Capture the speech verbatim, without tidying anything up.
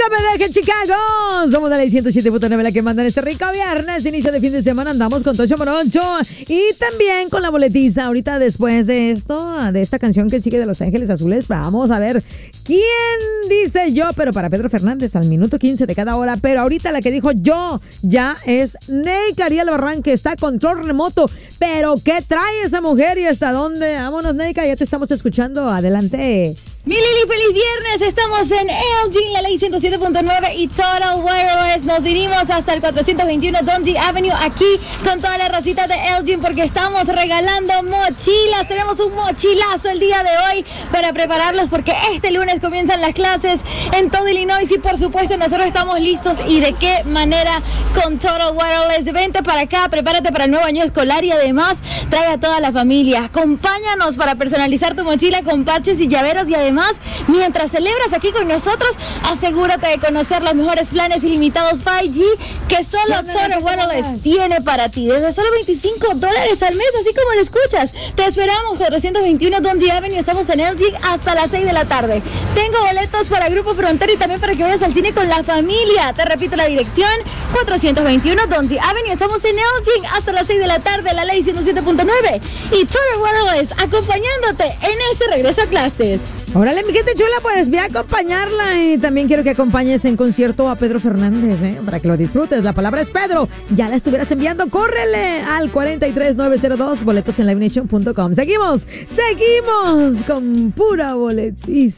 me dejen, Chicago. Somos de la ciento siete punto nueve, la que manda en este rico viernes. Inicio de fin de semana, andamos con Tocho Morocho y también con la boletiza. Ahorita, después de esto, de esta canción que sigue de Los Ángeles Azules, vamos a ver quién dice yo, pero para Pedro Fernández al minuto quince de cada hora. Pero ahorita la que dijo yo ya es Neika Albarrán, que está a control remoto. Pero ¿qué trae esa mujer y hasta dónde? Vámonos, Neika, ya te estamos escuchando. Adelante. Mi Lili, feliz viernes. Estamos en Elgin, la ley ciento siete punto nueve y Total Wireless. Nos vinimos hasta el cuatrocientos veintiuno Dundee Avenue, aquí con toda la racita de Elgin, porque estamos regalando mochilas. Tenemos un mochilazo el día de hoy para prepararlos, porque este lunes comienzan las clases en todo Illinois y por supuesto nosotros estamos listos. ¿Y de qué manera? Con Total Wireless. Vente para acá, prepárate para el nuevo año escolar y además trae a toda la familia. Acompáñanos para personalizar tu mochila con parches y llaveros, y además mientras celebras aquí con nosotros, asegúrate de conocer los mejores planes ilimitados cinco G que solo Total Wireless tiene para ti. Desde solo veinticinco dólares al mes, así como lo escuchas. Te esperamos, cuatrocientos veintiuno Dundee Avenue. Estamos en Elgin hasta las seis de la tarde. Tengo boletos para Grupo Frontera y también para que vayas al cine con la familia. Te repito la dirección, cuatrocientos veintiuno Dundee Avenue. Estamos en Elgin hasta las seis de la tarde, la ley ciento siete punto nueve. Y Total Wireless acompañándote en este regreso a clases. Órale, mi gente chula, pues voy a acompañarla y también quiero que acompañes en concierto a Pedro Fernández, ¿eh? Para que lo disfrutes. La palabra es Pedro. Ya la estuvieras enviando, córrele al cuatro tres nueve cero dos, boletos en live nation punto com. Seguimos, seguimos con pura boletiza.